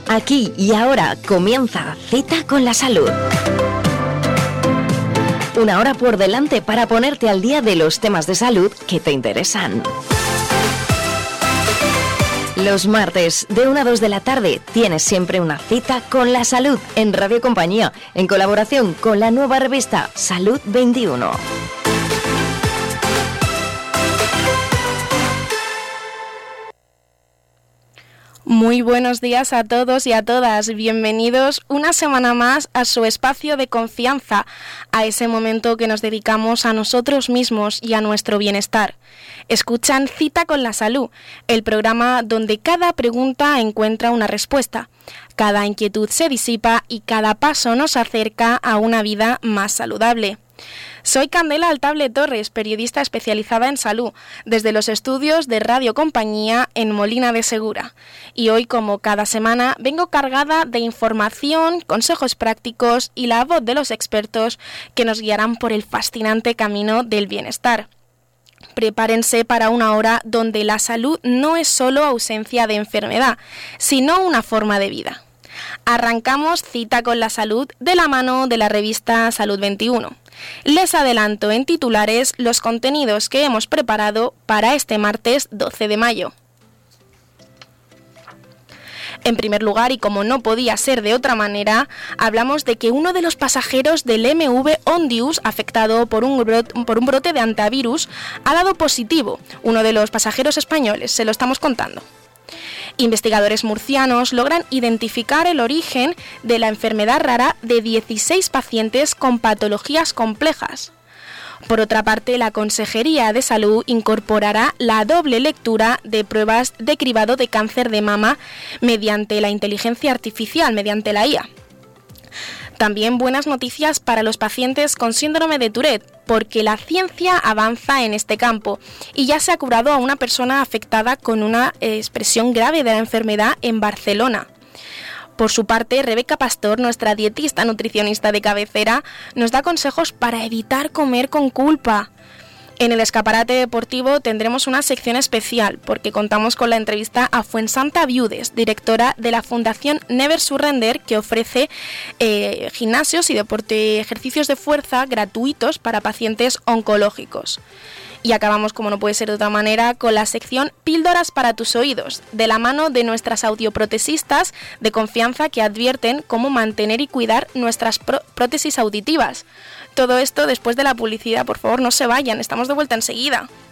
Aquí y ahora comienza Cita con la Salud. Una hora por delante para ponerte al día de los temas de salud que te interesan. Los martes de 1 a 2 de la tarde tienes siempre una cita con la salud en Radio Compañía, en colaboración con la nueva revista Salud 21. Muy buenos días a todos y a todas. Bienvenidos una semana más a su espacio de confianza, a ese momento que nos dedicamos a nosotros mismos y a nuestro bienestar. Escuchan Cita con la Salud, el programa donde cada pregunta encuentra una respuesta, cada inquietud se disipa y cada paso nos acerca a una vida más saludable. Soy Candela Altable Torres, periodista especializada en salud, desde los estudios de Radio Compañía en Molina de Segura. Y hoy, como cada semana, vengo cargada de información, consejos prácticos y la voz de los expertos que nos guiarán por el fascinante camino del bienestar. Prepárense para una hora donde la salud no es solo ausencia de enfermedad, sino una forma de vida. Arrancamos Cita con la Salud de la mano de la revista Salud 21. Les adelanto en titulares los contenidos que hemos preparado para este martes 12 de mayo. En primer lugar, y como no podía ser de otra manera, hablamos de que uno de los pasajeros del MV Ondius, afectado por un brote de antivirus, ha dado positivo. Uno de los pasajeros españoles, se lo estamos contando. Investigadores murcianos logran identificar el origen de la enfermedad rara de 16 pacientes con patologías complejas. Por otra parte, la Consejería de Salud incorporará la doble lectura de pruebas de cribado de cáncer de mama mediante la inteligencia artificial, mediante la IA. También buenas noticias para los pacientes con síndrome de Tourette, porque la ciencia avanza en este campo y ya se ha curado a una persona afectada con una expresión grave de la enfermedad en Barcelona. Por su parte, Rebeca Pastor, nuestra dietista nutricionista de cabecera, nos da consejos para evitar comer con culpa. En el escaparate deportivo tendremos una sección especial porque contamos con la entrevista a Fuensanta Viudes, directora de la Fundación Never Surrender, que ofrece gimnasios y ejercicios de fuerza gratuitos para pacientes oncológicos. Y acabamos, como no puede ser de otra manera, con la sección Píldoras para tus oídos, de la mano de nuestras audioprotesistas de confianza que advierten cómo mantener y cuidar nuestras prótesis auditivas. Todo esto después de la publicidad. Por favor, no se vayan, estamos de vuelta enseguida.